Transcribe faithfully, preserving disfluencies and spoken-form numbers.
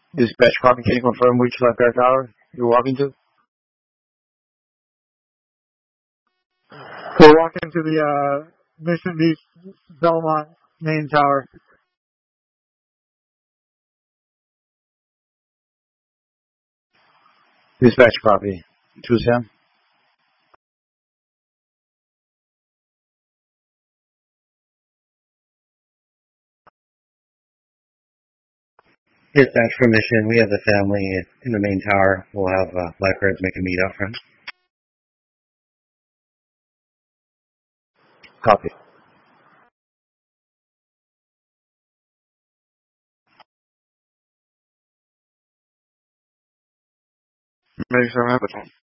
Dispatch copy, can you confirm which lifeguard tower you're walking to? We're walking to the uh, Mission Beach Belmont main tower. Dispatch copy. Two Sam. Dispatch for mission. We have the family in the main tower. We'll have uh, lifeguards make a meet out front. Copy. Ready for my appetite.